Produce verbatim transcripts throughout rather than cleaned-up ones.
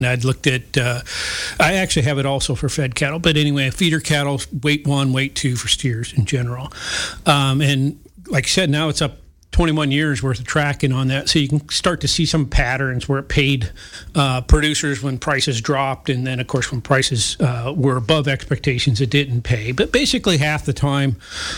I'd looked at, uh, I actually have it also for fed cattle, but anyway, feeder cattle, weight one, weight two for steers in general. Um, and like I said, now it's up twenty-one years worth of tracking on that. So you can start to see some patterns where it paid uh, producers when prices dropped. And then, of course, when prices uh, were above expectations, it didn't pay. But basically half the time,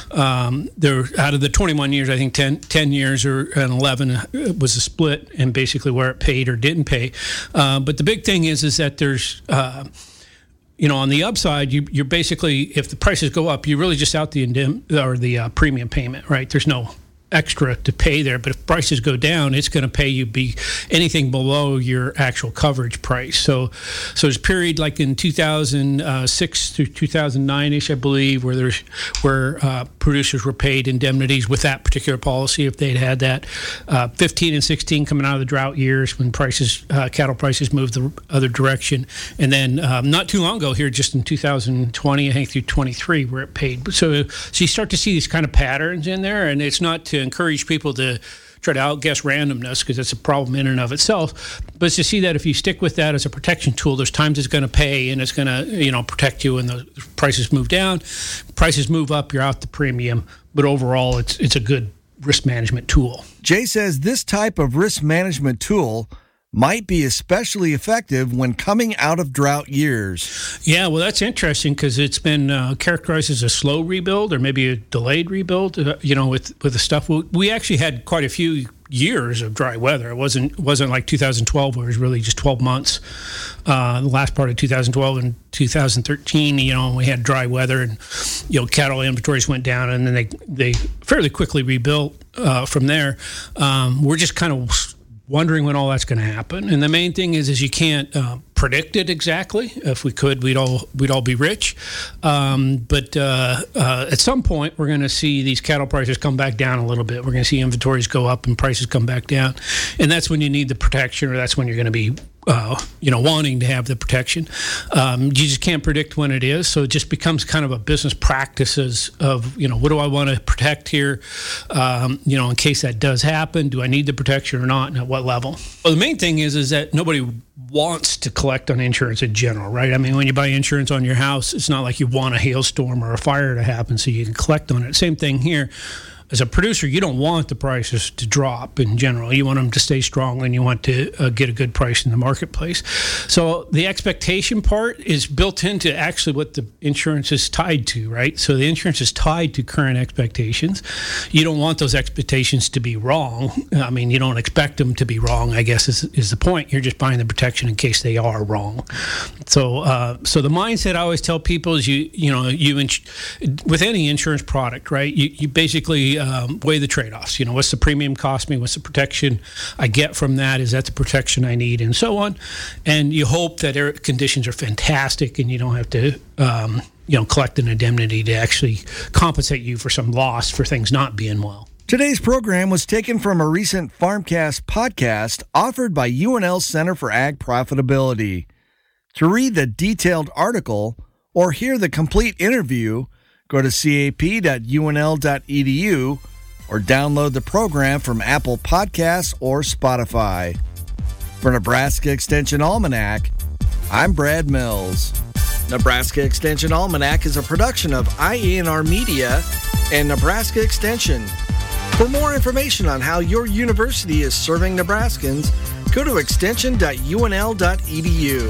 um, there out of the twenty-one years, I think ten, ten years or and eleven was a split and basically where it paid or didn't pay. Uh, but the big thing is, is that there's... Uh, You know, on the upside, you, you're basically, if the prices go up, you really just out the indem- or the uh, premium payment, right? There's no extra to pay there, but if prices go down, it's going to pay you be anything below your actual coverage price. So, so there's a period like in two thousand six through two thousand nine-ish, I believe, where there's where uh, producers were paid indemnities with that particular policy if they'd had that. Uh, fifteen and sixteen coming out of the drought years when prices, uh, cattle prices moved the other direction, and then um, not too long ago here, just in two thousand twenty, I think through twenty-three, where it paid. So, so you start to see these kind of patterns in there, and it's not to encourage people to try to outguess randomness because it's a problem in and of itself, but it's to see that if you stick with that as a protection tool, there's times it's going to pay and it's going to, you know, protect you when the prices move down. Prices move up, you're out the premium, but overall it's it's a good risk management tool. Jay says this type of risk management tool might be especially effective when coming out of drought years. Yeah, well, that's interesting because it's been uh, characterized as a slow rebuild or maybe a delayed rebuild, uh, you know, with, with the stuff. We, we actually had quite a few years of dry weather. It wasn't wasn't like two thousand twelve where it was really just twelve months. Uh, the last part of two thousand twelve and two thousand thirteen, you know, we had dry weather and, you know, cattle inventories went down and then they, they fairly quickly rebuilt uh, from there. Um, we're just kind of wondering when all that's going to happen, and the main thing is, is you can't uh, predict it exactly. If we could, we'd all we'd all be rich. Um, but uh, uh, at some point, we're going to see these cattle prices come back down a little bit. We're going to see inventories go up and prices come back down, and that's when you need the protection, or that's when you're going to be, uh, you know, wanting to have the protection. Um, you just can't predict when it is, so it just becomes kind of a business practices of, you know, what do I want to protect here? Um, you know, in case that does happen, do I need the protection or not, and at what level? Well, the main thing is, is that nobody wants to collect on insurance in general, right? I mean, when you buy insurance on your house, it's not like you want a hailstorm or a fire to happen so you can collect on it. Same thing here. As a producer, you don't want the prices to drop in general. You want them to stay strong, and you want to uh, get a good price in the marketplace. So the expectation part is built into actually what the insurance is tied to, right? So the insurance is tied to current expectations. You don't want those expectations to be wrong. I mean, you don't expect them to be wrong, I guess, is, is the point. You're just buying the protection in case they are wrong. So uh, so the mindset I always tell people is, you you know, you ins- with any insurance product, right, you, you basically Um, weigh the trade-offs. You know, what's the premium cost me? What's the protection I get from that? Is that the protection I need? And so on. And you hope that air conditions are fantastic and you don't have to, um, you know, collect an indemnity to actually compensate you for some loss for things not being well. Today's program was taken from a recent Farmcast podcast offered by U N L's Center for Ag Profitability. To read the detailed article or hear the complete interview, go to c a p dot u n l dot e d u or download the program from Apple Podcasts or Spotify. For Nebraska Extension Almanac, I'm Brad Mills. Nebraska Extension Almanac is a production of I A N R Media and Nebraska Extension. For more information on how your university is serving Nebraskans, go to extension dot u n l dot e d u.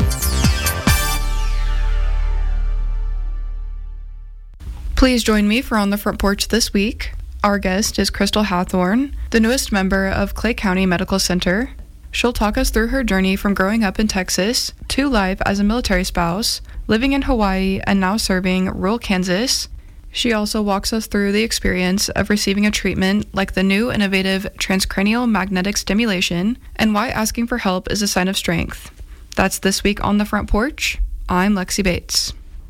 Please join me for On the Front Porch this week. Our guest is Crystal Hathorn, the newest member of Clay County Medical Center. She'll talk us through her journey from growing up in Texas to life as a military spouse, living in Hawaii, and now serving rural Kansas. She also walks us through the experience of receiving a treatment like the new innovative transcranial magnetic stimulation and why asking for help is a sign of strength. That's this week on the Front Porch. I'm Lexi Bates.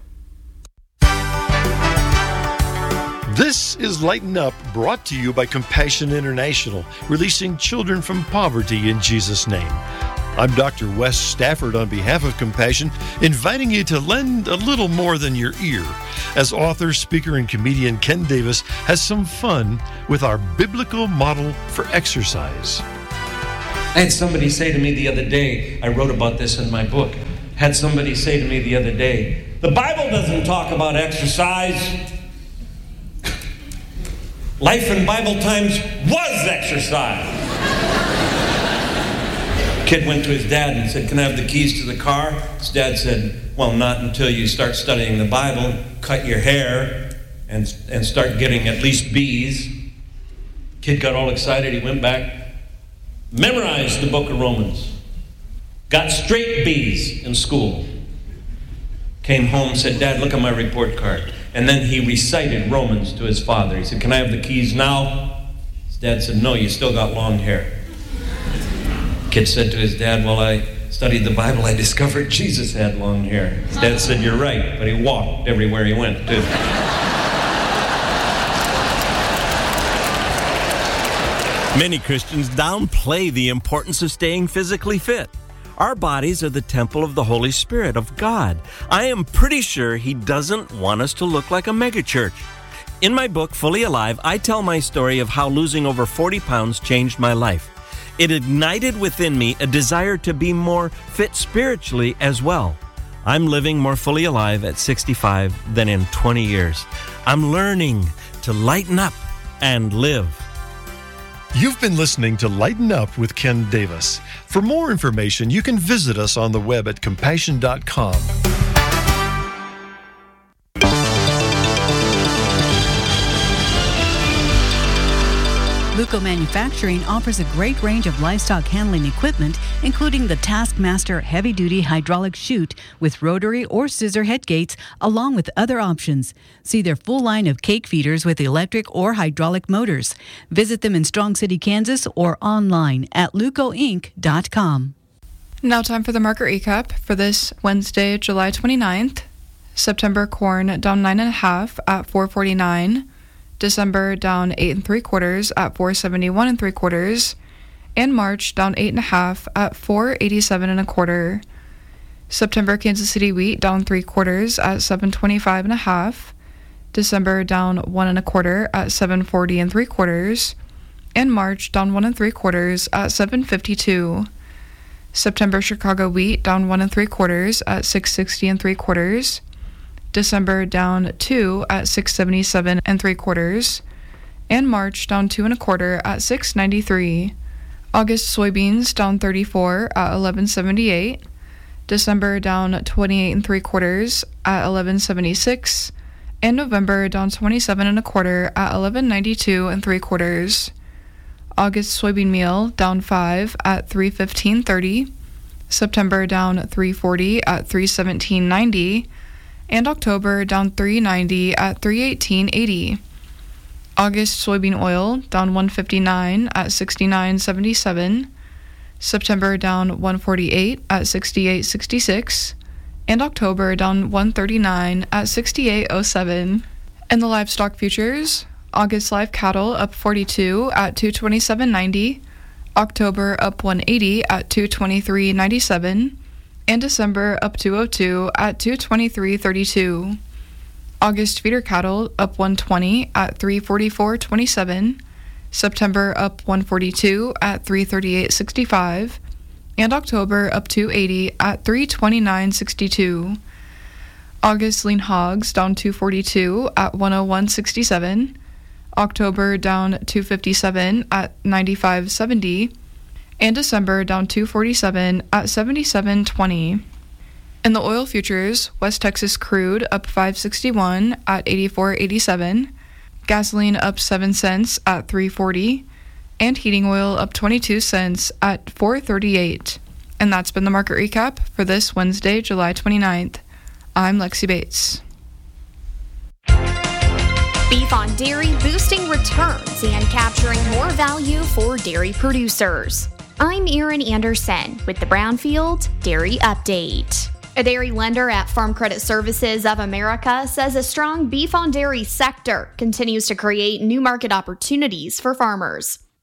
This is Lighten Up, brought to you by Compassion International, releasing children from poverty in Jesus' name. I'm Doctor Wes Stafford on behalf of Compassion, inviting you to lend a little more than your ear, as author, speaker, and comedian Ken Davis has some fun with our biblical model for exercise. I had somebody say to me the other day, I wrote about this in my book, had somebody say to me the other day, the Bible doesn't talk about exercise. Life in Bible times was exercise. Kid went to his dad and said, can I have the keys to the car? His dad said, well, not until you start studying the Bible, cut your hair, and, and start getting at least B's. Kid got all excited. He went back, memorized the book of Romans, got straight B's in school. Came home, said, Dad, look at my report card. And then he recited Romans to his father. He said, can I have the keys now? His dad said, no, you still got long hair. Kid said to his dad, well, I studied the Bible. I discovered Jesus had long hair. His dad said, you're right, but he walked everywhere he went, too. Many Christians downplay the importance of staying physically fit. Our bodies are the temple of the Holy Spirit of God. I am pretty sure He doesn't want us to look like a megachurch. In my book, Fully Alive, I tell my story of how losing over forty pounds changed my life. It ignited within me a desire to be more fit spiritually as well. I'm living more fully alive at sixty-five than in twenty years. I'm learning to lighten up and live. You've been listening to Lighten Up with Ken Davis. For more information, you can visit us on the web at compassion dot com. Luco Manufacturing offers a great range of livestock handling equipment, including the Taskmaster heavy-duty hydraulic chute with rotary or scissor head gates, along with other options. See their full line of cake feeders with electric or hydraulic motors. Visit them in Strong City, Kansas, or online at luco inc dot com. Now time for the market recap for this Wednesday, July twenty-ninth. September corn down nine and a half at four forty-nine. December down eight and three quarters at four seventy-one and three quarters, and March down eight and a half at four eighty-seven and a quarter. September Kansas City wheat down three quarters at seven twenty-five and a half. December down one and a quarter at seven forty and three quarters, and March down one and three quarters at seven fifty-two. September Chicago wheat down one and three quarters at six sixty and three quarters. December down two at six seventy-seven and three quarters, and March down two and a quarter at six ninety-three. August soybeans down thirty-four at eleven seventy-eight. December down twenty-eight and three quarters at eleven seventy-six, and November down twenty-seven and a quarter at eleven ninety-two and three quarters. August soybean meal down five at three fifteen thirty. September down three forty at three seventeen ninety. And October down three ninety at three eighteen eighty. August soybean oil down one fifty-nine at sixty-nine seventy-seven. September down one forty-eight at sixty-eight sixty-six, and October down one thirty-nine at sixty-eight oh seven. And the livestock futures, August live cattle up forty-two at two twenty-seven ninety, October up one eighty at two twenty-three ninety-seven, and December up two oh two at two twenty-three thirty-two. August feeder cattle up one twenty at three forty-four twenty-seven, September up one forty-two at three thirty-eight sixty-five, and October up two eighty at three twenty-nine sixty-two. August lean hogs down two forty-two at one oh one sixty-seven, October down two fifty-seven at ninety-five seventy, and December down two forty-seven at seventy-seven twenty. In the oil futures, West Texas crude up five sixty-one at eighty-four eighty-seven, gasoline up seven cents at three forty, and heating oil up twenty-two cents at four thirty-eight. And that's been the market recap for this Wednesday, July twenty-ninth. I'm Lexi Bates. Beef on Dairy boosting returns and capturing more value for dairy producers. I'm Erin Anderson with the Brownfield Dairy Update. A dairy lender at Farm Credit Services of America says a strong beef on dairy sector continues to create new market opportunities for farmers.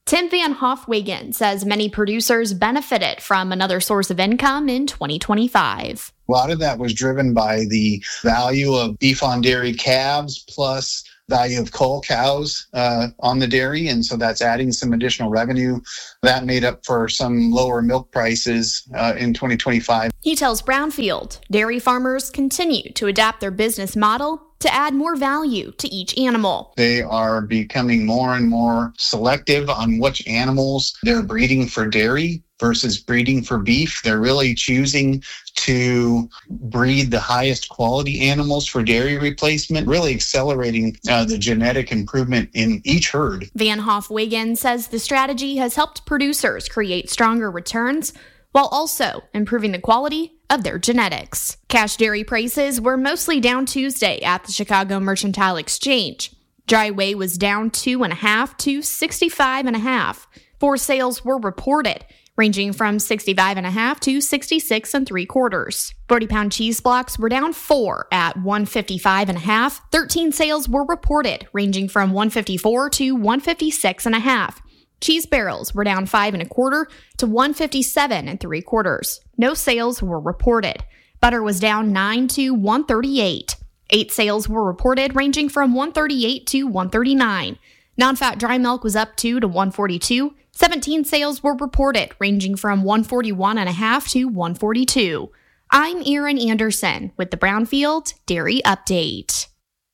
Tim Van Hofwegen says many producers benefited from another source of income in twenty twenty-five. A lot of that was driven by the value of beef on dairy calves plus value of cull cows uh, on the dairy. And so that's adding some additional revenue. That made up for some lower milk prices uh, in twenty twenty-five. He tells Brownfield dairy farmers continue to adapt their business model to add more value to each animal. They are becoming more and more selective on which animals they're breeding for dairy versus breeding for beef. They're really choosing to breed the highest quality animals for dairy replacement, really accelerating uh, the genetic improvement in each herd. Van Hofwegen says the strategy has helped producers create stronger returns while also improving the quality of their genetics. Cash dairy prices were mostly down Tuesday at the Chicago Mercantile Exchange. Dry whey was down two and a half to sixty-five and a half. Four sales were reported, ranging from sixty-five and a half to sixty-six and three quarters. forty pound cheese blocks were down four at one fifty-five and a half. thirteen sales were reported, ranging from one fifty-four to one fifty-six and a half. Cheese barrels were down five and a quarter to one fifty-seven and three quarters. No sales were reported. Butter was down nine to one thirty-eight. Eight sales were reported, ranging from one thirty-eight to one thirty-nine. Non-fat dry milk was up two to one forty-two. seventeen sales were reported, ranging from one forty-one and a half to one forty-two. I'm Erin Anderson with the Brownfield Dairy Update.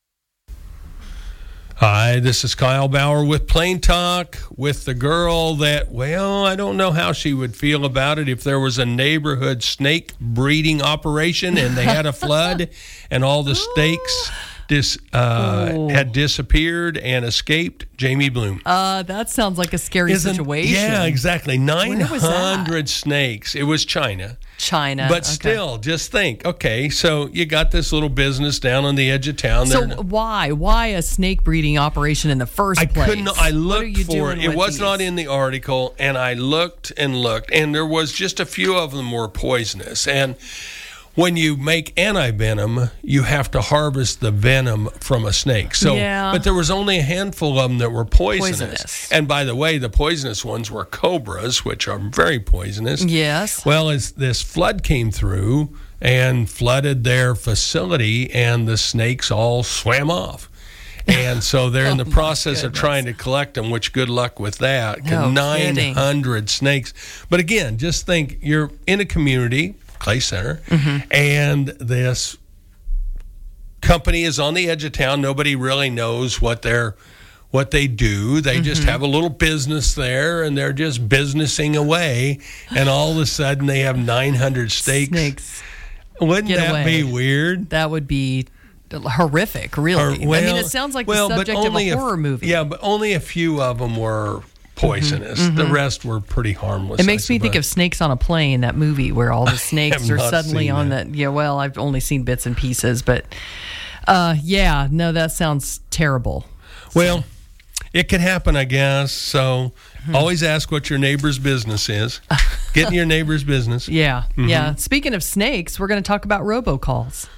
Hi, this is Kyle Bauer with Plain Talk with the girl that, well, I don't know how she would feel about it if there was a neighborhood snake breeding operation and they had a flood and all the snakes dis, uh, oh. had disappeared and escaped. Jamie Bloom. Uh, that sounds like a scary Isn't, situation. Yeah, exactly. nine hundred snakes. It was China. China. But okay. still, just think, okay, so you got this little business down on the edge of town. So They're, why? Why a snake breeding operation in the first I place? couldn't, I looked for it. It was these? not in the article, and I looked and looked, and there was just a few of them were poisonous. And when you make antivenom, you have to harvest the venom from a snake. So, yeah. But there was only a handful of them that were poisonous. Poisonous. And by the way, the poisonous ones were cobras, which are very poisonous. Yes. Well, as this flood came through and flooded their facility, and the snakes all swam off. And so they're in the oh process goodness. of trying to collect them, which good luck with that. No nine hundred kidding. snakes. But again, just think you're in a community, Clay Center, mm-hmm. and this company is on the edge of town. Nobody really knows what they're what they do. They mm-hmm. just have a little business there, and they're just businessing away. And all of a sudden, they have nine hundred snakes. Snakes. Wouldn't Get that away. be weird? That would be horrific, really. Or, well, I mean, it sounds like well, the subject of a horror a, movie. Yeah, but only a few of them were poisonous. Mm-hmm. The rest were pretty harmless. It makes me think of Snakes on a Plane, that movie where all the snakes are suddenly on that. the. Yeah, well, I've only seen bits and pieces, but uh, yeah, no, that sounds terrible. Well, it could happen, I guess. So hmm. always ask what your neighbor's business is. Get in your neighbor's business. Yeah, mm-hmm. yeah. Speaking of snakes, we're going to talk about robocalls.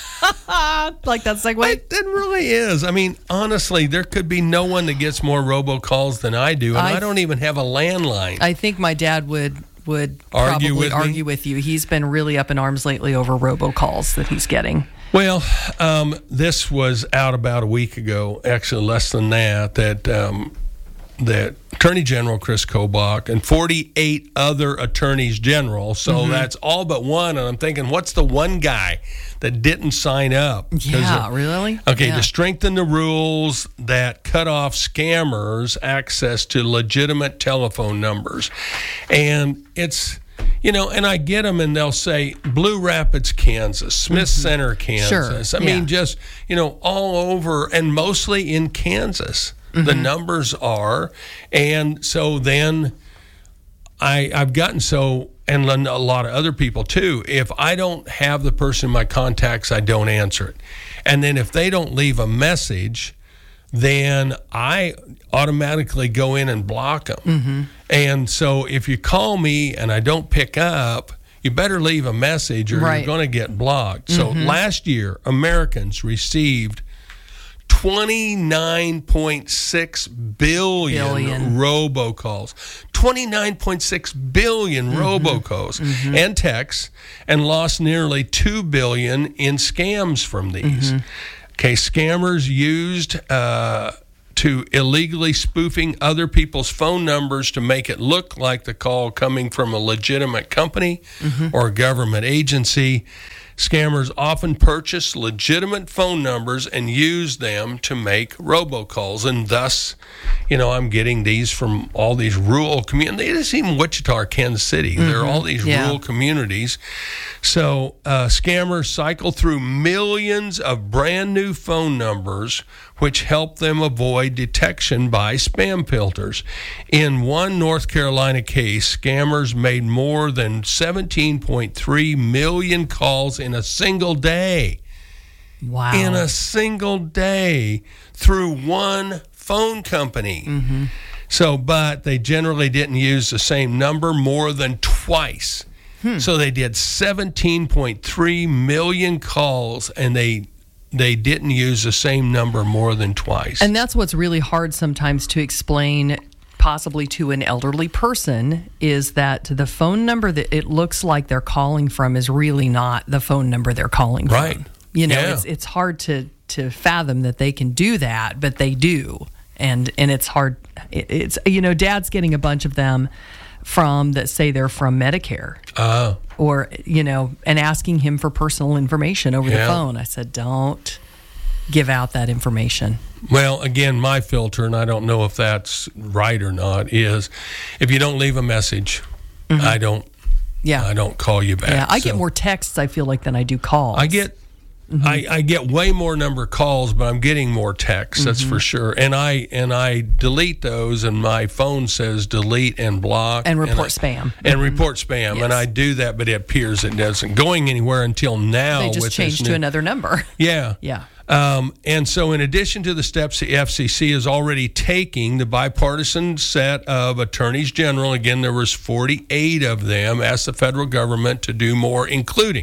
Like that segue? It, it really is. I mean, honestly, there could be no one that gets more robocalls than I do, and I, I don't even have a landline. I think my dad would would argue probably with argue me? with you. He's been really up in arms lately over robocalls that he's getting. Well, um, this was out about a week ago, actually less than that, that um, that Attorney General Chris Kobach and forty-eight other attorneys general, so mm-hmm. that's all but one, and I'm thinking, what's the one guy that didn't sign up? Yeah, of, really? Okay, yeah. to strengthen the rules that cut off scammers access to legitimate telephone numbers. And it's... You know, and I get them, and they'll say Blue Rapids, Kansas, Smith mm-hmm. Center, Kansas. Sure. I yeah. mean, just, you know, all over, and mostly in Kansas, mm-hmm. the numbers are. And so then I, I've gotten so, and a lot of other people too, if I don't have the person in my contacts, I don't answer it. And then if they don't leave a message, then I automatically go in and block them. Mm-hmm. And so if you call me and I don't pick up, you better leave a message or right. you're going to get blocked. Mm-hmm. So last year, Americans received twenty-nine point six billion, Billion. robocalls. twenty-nine point six billion Mm-hmm. robocalls mm-hmm. and texts, and lost nearly two billion in scams from these. Mm-hmm. Okay, scammers used uh, to illegally spoofing other people's phone numbers to make it look like the call coming from a legitimate company mm-hmm. or government agency. Scammers often purchase legitimate phone numbers and use them to make robocalls, and thus, you know, I'm getting these from all these rural communities. It's even Wichita or Kansas City. Mm-hmm. There are all these Yeah. rural communities. So uh, scammers cycle through millions of brand new phone numbers, which help them avoid detection by spam filters. In one North Carolina case, scammers made more than seventeen point three million calls in a single day. Wow. In a single day through one phone company. Mm-hmm. So, but they generally didn't use the same number more than twice. Hmm. So they did seventeen point three million calls, and they they didn't use the same number more than twice. And that's what's really hard sometimes to explain, possibly to an elderly person, is that the phone number that it looks like they're calling from is really not the phone number they're calling from. Right. You know, Yeah. it's it's hard to to fathom that they can do that, but they do. And and it's hard. It, it's you know, Dad's getting a bunch of them from that say they're from Medicare. Uh, or, you know, and asking him for personal information over Yeah. the phone. I said, don't give out that information. well, again, my filter, and I don't know if that's right or not, is if you don't leave a message, Mm-hmm. I don't Yeah. I don't call you back. Yeah, I get So- more texts, I feel like, than I do calls. I get Mm-hmm. I, I get way more number of calls, but I'm getting more texts, that's Mm-hmm. for sure. And I and I delete those, and my phone says delete and block. And report I- spam. And report spam. Yes. And I do that, but it appears it doesn't going anywhere until now. They with just this changed to new- another number. Yeah. Yeah. Um, and so, in addition to the steps the F C C is already taking, the bipartisan set of attorneys general, again, there was forty-eight of them, asked the federal government to do more, including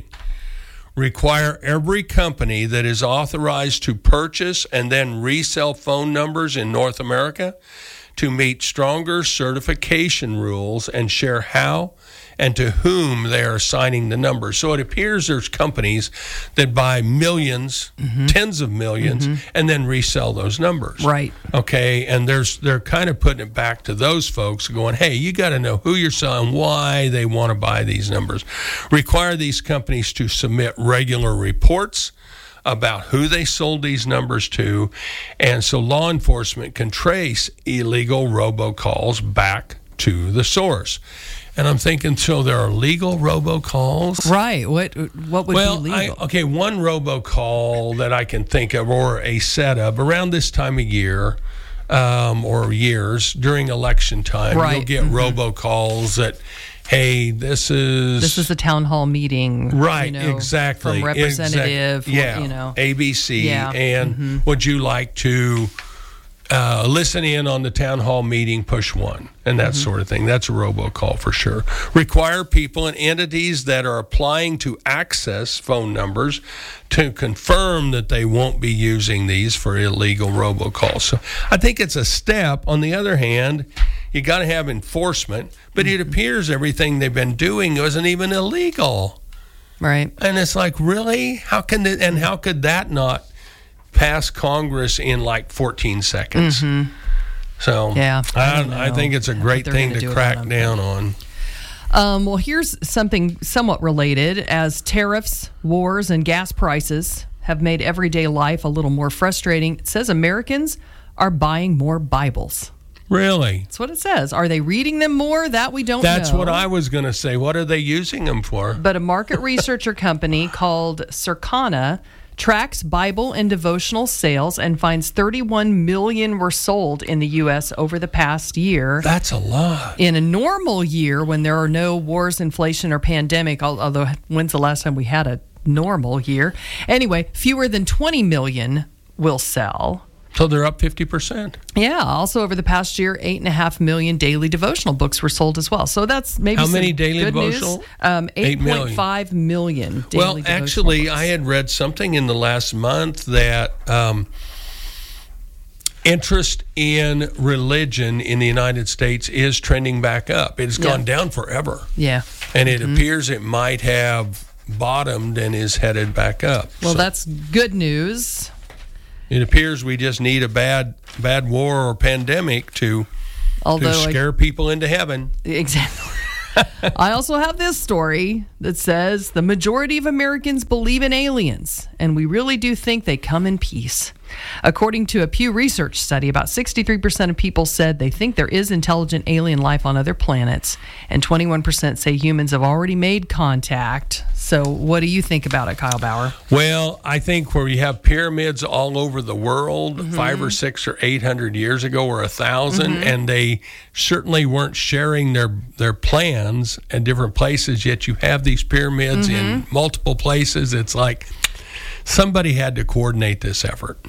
require every company that is authorized to purchase and then resell phone numbers in North America to meet stronger certification rules and share how and to whom they are assigning the numbers. So it appears there's companies that buy 1000000s Mm-hmm. tens of millions, and then resell those numbers. Right. Okay, and there's they're kind of putting it back to those folks going, hey, you got to know who you're selling, why they want to buy these numbers. Require these companies to submit regular reports about who they sold these numbers to, and so law enforcement can trace illegal robocalls back to the source. And I'm thinking, so there are legal robocalls? Right. What what would well, be I, legal? okay, one robocall that I can think of, or a setup around this time of year, um, or years during election time, Right. you'll get Mhm. robocalls that, hey, this is This is a town hall meeting. right, you know, exactly, From representative. exact- yeah, You know. A B C, Yeah. and Mhm. would you like to uh, listen in on the town hall meeting? Push one, and that Mm-hmm. sort of thing. That's a robocall for sure. Require people and entities that are applying to access phone numbers to confirm that they won't be using these for illegal robocalls. So I think it's a step. On the other hand, you got to have enforcement, but it appears everything they've been doing wasn't even illegal. Right. And it's like, really? How can it, and how could that not pass Congress in like fourteen seconds? Mhm. So Yeah, I I, don't I know. think it's a I think great they're thing gonna to do it crack on down on. Um, well, here's something somewhat related. As tariffs, wars, and gas prices have made everyday life a little more frustrating, it says Americans are buying more Bibles. Really? That's what it says. Are they reading them more? That we don't know. That's what I was going to say. What are they using them for? But a market researcher company called Circana tracks Bible and devotional sales and finds thirty-one million were sold in the U S over the past year. That's a lot. In a normal year, when there are no wars, inflation, or pandemic, al- although when's the last time we had a normal year? Anyway, fewer than twenty million will sell. So they're up fifty percent. Yeah. Also, over the past year, eight and a half million daily devotional books were sold as well. So that's maybe How some many daily good devotional? news. Um, Eight eight million. point five million daily Well, devotional actually, books. I had read something in the last month that um, interest in religion in the United States is trending back up. It's gone yeah. down forever. Yeah. And it mm-hmm. appears it might have bottomed and is headed back up. Well, so that's good news. It appears we just need a bad bad war or pandemic to, Although to scare I, people into heaven. Exactly. I also have this story that says the majority of Americans believe in aliens, and we really do think they come in peace. According to a Pew Research study, about sixty-three percent of people said they think there is intelligent alien life on other planets, and twenty-one percent say humans have already made contact. So what do you think about it, Kyle Bauer? Well, I think where you have pyramids all over the world, mm-hmm. five or six or eight hundred years ago, or a thousand, mm-hmm. and they certainly weren't sharing their their plans at different places, yet you have these pyramids mm-hmm. in multiple places. It's like somebody had to coordinate this effort.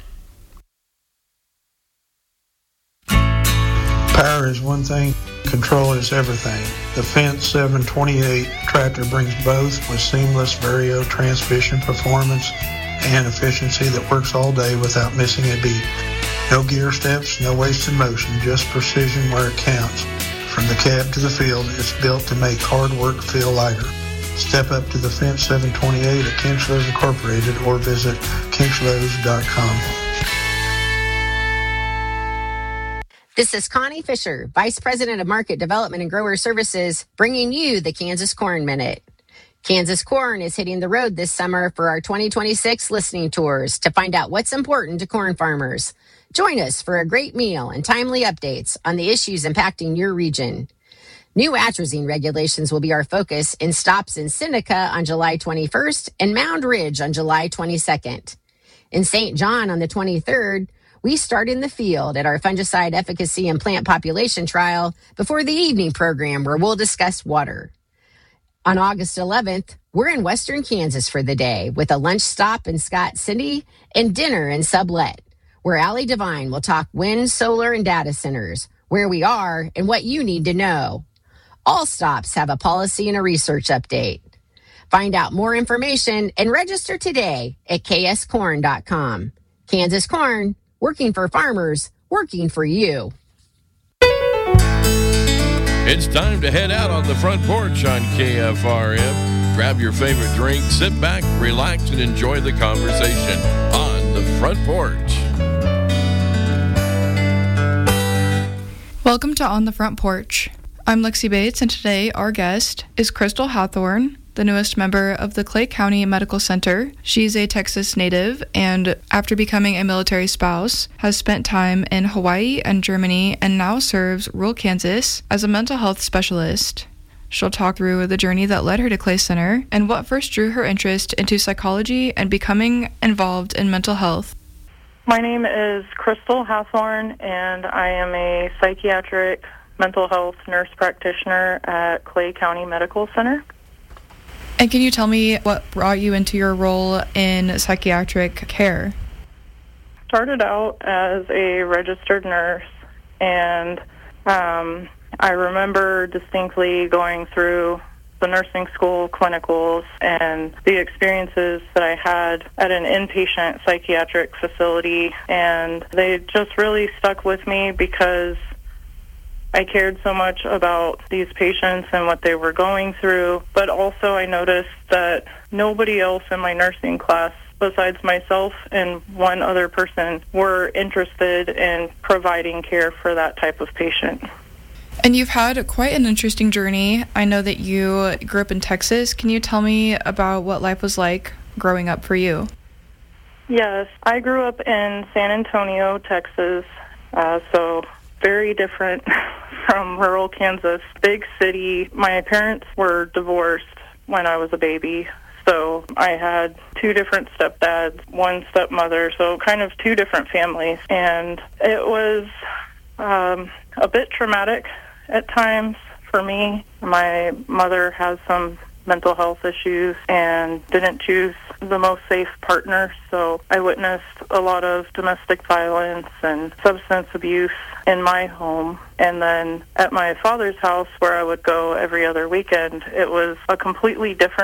Power is one thing, control is everything. The Fence seven twenty-eight tractor brings both with seamless Vario transmission performance and efficiency that works all day without missing a beat. No gear steps, no wasted motion, just precision where it counts. From the cab to the field, it's built to make hard work feel lighter. Step up to the Fence seven twenty-eight at Kinchlows Incorporated or visit kinchlows dot com. This is Connie Fisher, Vice President of Market Development and Grower Services, bringing you the Kansas Corn Minute. Kansas Corn is hitting the road this summer for our twenty twenty-six listening tours to find out what's important to corn farmers. Join us for a great meal and timely updates on the issues impacting your region. New atrazine regulations will be our focus in stops in Seneca on July twenty-first and Mound Ridge on July twenty-second. In Saint John on the twenty-third, we start in the field at our fungicide efficacy and plant population trial before the evening program where we'll discuss water. On August eleventh, we're in Western Kansas for the day with a lunch stop in Scott City and dinner in Sublet, where Allie Devine will talk wind, solar, and data centers, where we are and what you need to know. All stops have a policy and a research update. Find out more information and register today at k s corn dot com. Kansas Corn, working for farmers, working for you. It's time to head out on the front porch on K F R M. Grab your favorite drink, sit back, relax, and enjoy the conversation on the front porch. Welcome to On the Front Porch. I'm Lexi Bates, and today our guest is Crystal Hathorn, the newest member of the Clay County Medical Center. She's a Texas native and, after becoming a military spouse, has spent time in Hawaii and Germany and now serves rural Kansas as a mental health specialist. She'll talk through the journey that led her to Clay Center and what first drew her interest into psychology and becoming involved in mental health. My name is Crystal Hathorn, and I am a psychiatric mental health nurse practitioner at Clay County Medical Center. And can you tell me what brought you into your role in psychiatric care? Started out as a registered nurse, and um, I remember distinctly going through the nursing school clinicals and the experiences that I had at an inpatient psychiatric facility, and they just really stuck with me because I cared so much about these patients and what they were going through, but also I noticed that nobody else in my nursing class besides myself and one other person were interested in providing care for that type of patient. And you've had quite an interesting journey. I know that you grew up in Texas. Can you tell me about what life was like growing up for you? Yes, I grew up in San Antonio, Texas, uh, so very different from rural Kansas. Big city. My parents were divorced when I was a baby, so I had two different stepdads, one stepmother, so kind of two different families. And it was um, a bit traumatic at times for me. My mother has some mental health issues and didn't choose the most safe partner, so I witnessed a lot of domestic violence and substance abuse in my home. And then at my father's house, where I would go every other weekend, it was a completely different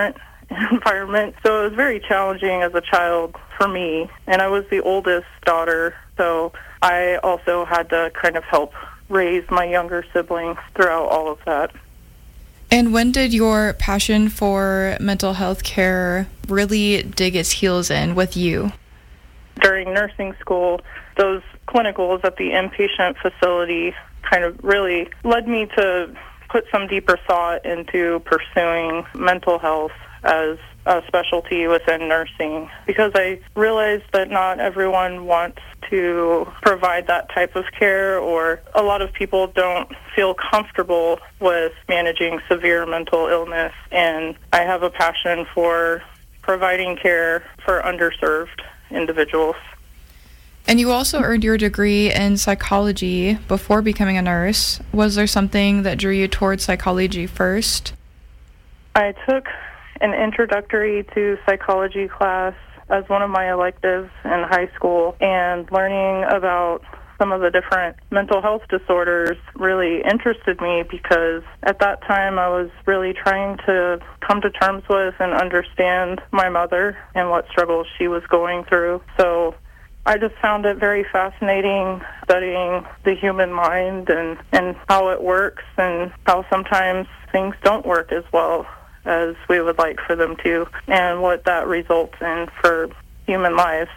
environment. So it was very challenging as a child for me. And I was the oldest daughter, so I also had to kind of help raise my younger siblings throughout all of that. And when did your passion for mental health care really dig its heels in with you? During nursing school, those clinicals at the inpatient facility kind of really led me to put some deeper thought into pursuing mental health as a specialty within nursing, because I realized that not everyone wants to provide that type of care, or a lot of people don't feel comfortable with managing severe mental illness, and I have a passion for providing care for underserved individuals. And you also earned your degree in psychology before becoming a nurse. Was there something that drew you towards psychology first? I took an introductory to psychology class as one of my electives in high school, and learning about some of the different mental health disorders really interested me, because at that time I was really trying to come to terms with and understand my mother and what struggles she was going through. So I just found it very fascinating studying the human mind and, and how it works, and how sometimes things don't work as well as we would like for them to, and what that results in for human lives.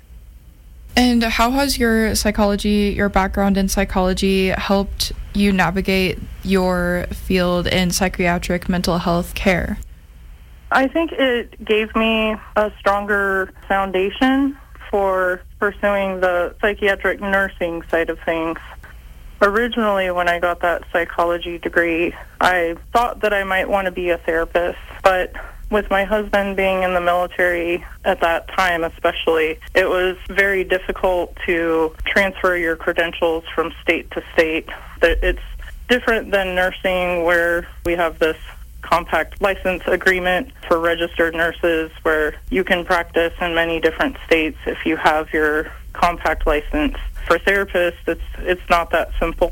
And how has your psychology, your background in psychology, helped you navigate your field in psychiatric mental health care? I think it gave me a stronger foundation for pursuing the psychiatric nursing side of things. Originally, when I got that psychology degree, I thought that I might want to be a therapist, but with my husband being in the military at that time especially, it was very difficult to transfer your credentials from state to state. It's different than nursing, where we have this compact license agreement for registered nurses where you can practice in many different states if you have your compact license. For therapists, it's it's not that simple.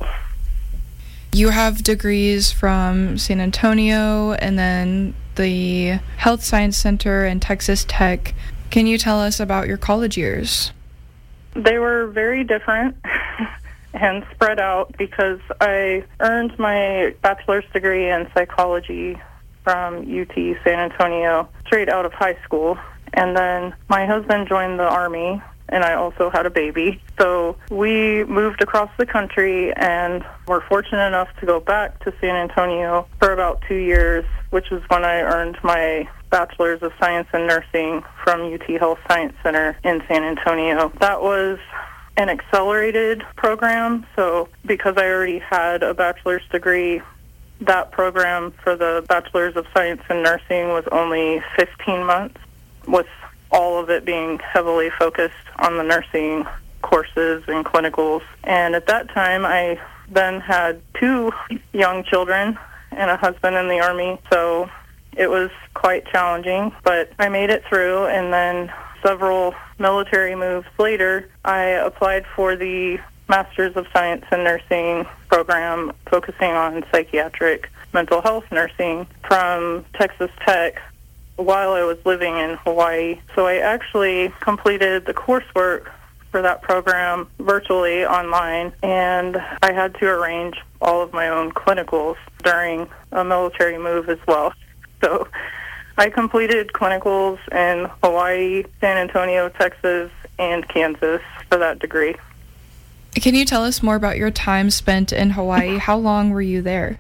You have degrees from San Antonio and then the Health Science Center and Texas Tech. Can you tell us about your college years? They were very different and spread out, because I earned my bachelor's degree in psychology from U T San Antonio straight out of high school. And then my husband joined the Army, and I also had a baby. So we moved across the country and were fortunate enough to go back to San Antonio for about two years, which is when I earned my Bachelor's of Science in Nursing from U T Health Science Center in San Antonio. That was an accelerated program, so because I already had a bachelor's degree, that program for the Bachelor's of Science in Nursing was only fifteen months, with all of it being heavily focused on the nursing courses and clinicals. And at that time, I then had two young children and a husband in the Army, so it was quite challenging, but I made it through. And then several military moves later, I applied for the Master's of Science in Nursing program focusing on psychiatric mental health nursing from Texas Tech while I was living in Hawaii. So I actually completed the coursework for that program virtually online, and I had to arrange all of my own clinicals during a military move as well. So I completed clinicals in Hawaii, San Antonio, Texas, and Kansas for that degree. Can you tell us more about your time spent in Hawaii? How long were you there?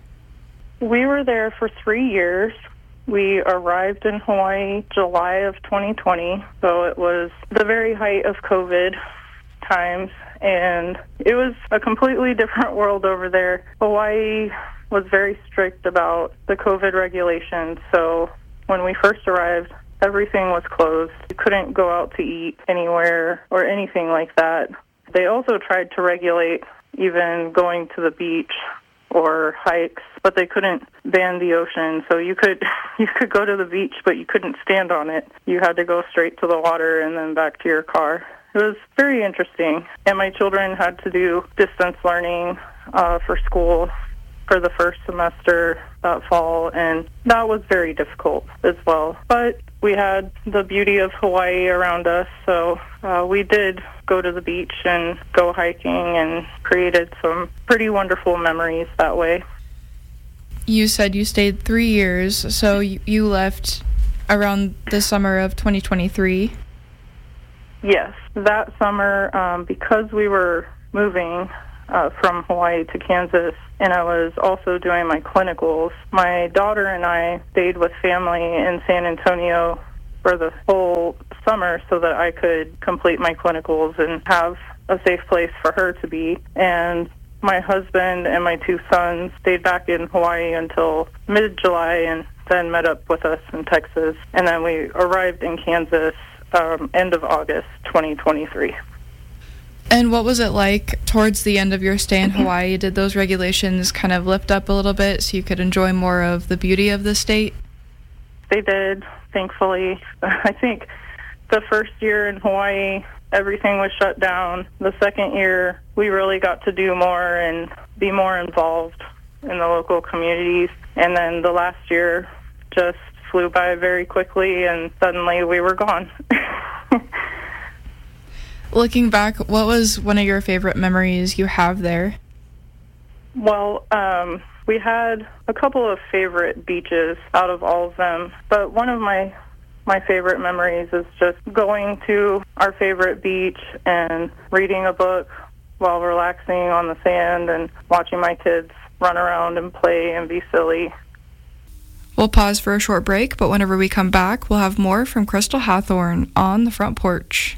We were there for three years. We arrived in Hawaii July of twenty twenty, so it was the very height of COVID times, and it was a completely different world over there. Hawaii was very strict about the COVID regulations, so when we first arrived, everything was closed. You couldn't go out to eat anywhere or anything like that. They also tried to regulate even going to the beach or hikes, but they couldn't ban the ocean. So you could you could go to the beach, but you couldn't stand on it. You had to go straight to the water and then back to your car. It was very interesting. And my children had to do distance learning uh, for school for for the first semester that fall, and that was very difficult as well. But we had the beauty of Hawaii around us, so uh, we did go to the beach and go hiking and created some pretty wonderful memories that way. You said you stayed three years, so you left around the summer of twenty twenty-three. Yes, that summer, um, because we were moving uh, from Hawaii to Kansas, and I was also doing my clinicals, my daughter and I stayed with family in San Antonio for the whole summer so that I could complete my clinicals and have a safe place for her to be. And my husband and my two sons stayed back in Hawaii until mid-July and then met up with us in Texas. And then we arrived in Kansas um, end of August twenty twenty-three. And what was it like towards the end of your stay in Hawaii? Did those regulations kind of lift up a little bit so you could enjoy more of the beauty of the state? They did, thankfully. I think the first year in Hawaii, everything was shut down. The second year, we really got to do more and be more involved in the local communities. And then the last year just flew by very quickly, and suddenly we were gone. Looking back, what was one of your favorite memories you have there? Well, um, we had a couple of favorite beaches out of all of them, but one of my my favorite memories is just going to our favorite beach and reading a book while relaxing on the sand and watching my kids run around and play and be silly. We'll pause for a short break, but whenever we come back, we'll have more from Crystal Hathorn on the Front Porch.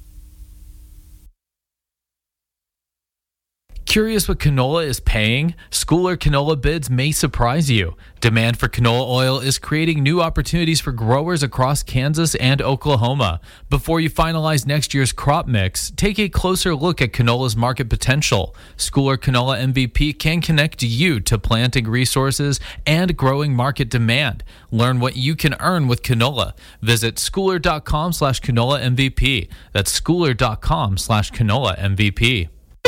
Curious what canola is paying? Schooler canola bids may surprise you. Demand for canola oil is creating new opportunities for growers across Kansas and Oklahoma. Before you finalize next year's crop mix, take a closer look at canola's market potential. Schooler Canola M V P can connect you to planting resources and growing market demand. Learn what you can earn with canola. Visit schooler.com slash canola MVP. That's schooler.com slash canola MVP.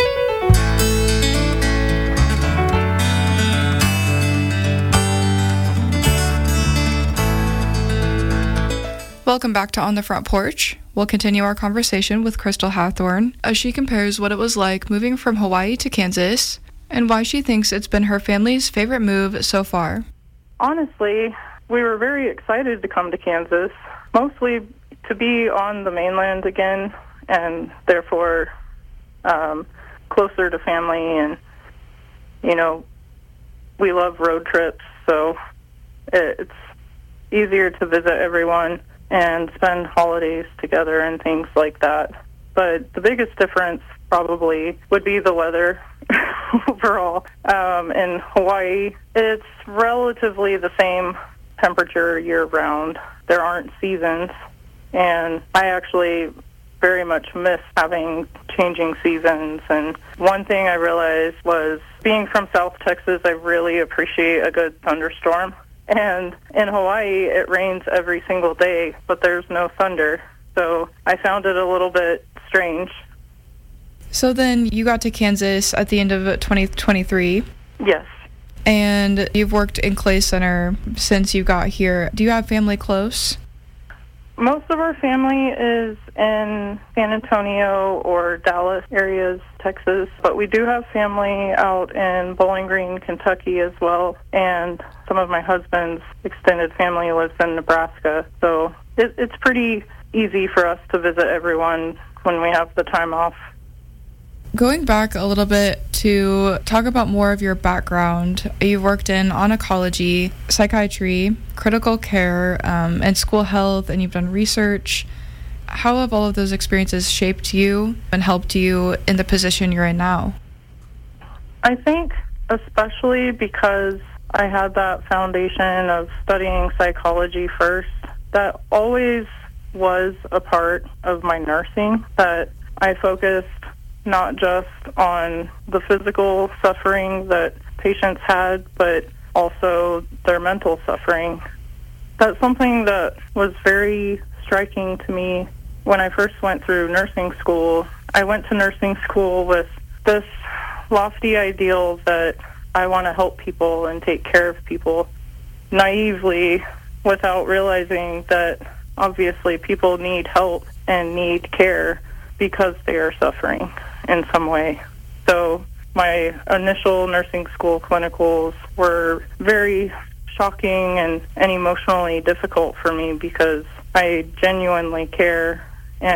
Welcome back to On the Front Porch. We'll continue our conversation with Crystal Hathorn as she compares what it was like moving from Hawaii to Kansas and why she thinks it's been her family's favorite move so far. Honestly, we were very excited to come to Kansas, mostly to be on the mainland again and therefore um, closer to family. And, you know, we love road trips, so it's easier to visit everyone and spend holidays together and things like that. But the biggest difference probably would be the weather overall. Um, in Hawaii, it's relatively the same temperature year-round. There aren't seasons, and I actually very much miss having changing seasons. And one thing I realized was being from South Texas, I really appreciate a good thunderstorm. And in Hawaii, it rains every single day, but there's no thunder. So I found it a little bit strange. So then you got to Kansas at the end of twenty twenty-three. Yes. And you've worked in Clay Center since you got here. Do you have family close? Most of our family is in San Antonio or Dallas areas, Texas, but we do have family out in Bowling Green, Kentucky as well, and some of my husband's extended family lives in Nebraska, so it, it's pretty easy for us to visit everyone when we have the time off. Going back a little bit to talk about more of your background, you've worked in oncology, psychiatry, critical care, um, and school health, and you've done research. How have all of those experiences shaped you and helped you in the position you're in now? I think especially because I had that foundation of studying psychology first, that always was a part of my nursing, that I focused not just on the physical suffering that patients had, but also their mental suffering. That's something that was very striking to me when I first went through nursing school. I went to nursing school with this lofty ideal that I want to help people and take care of people naively without realizing that obviously people need help and need care because they are suffering in some way. So my initial nursing school clinicals were very shocking and, and emotionally difficult for me because I genuinely care